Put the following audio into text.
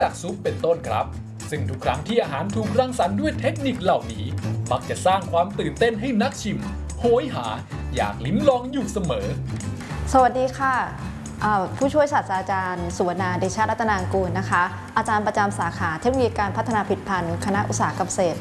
จากซุปเป็นต้นครับซึ่งทุกครั้งที่อาหารถูกรังสรรค์ด้วยเทคนิคเหล่านี้มักจะสร้างความตื่นเต้นให้นักชิมโหยหาอยากลิ้มลองอยู่เสมอสวัสดีค่ะผู้ช่วยศาสตราจารย์สุวรรณาเดชะรัตนางกูลนะคะอาจารย์ประจำสาขาเทคโนโลยีการพัฒนาผลิตภัณฑ์คณะอุตสาหกรรมเกษตร